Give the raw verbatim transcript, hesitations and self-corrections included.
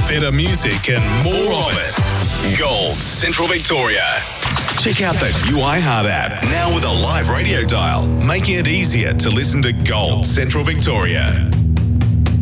better music and more of it. Gold Central Victoria. Check out the new iHeart app, now with a live radio dial, making it easier to listen to Gold Central Victoria.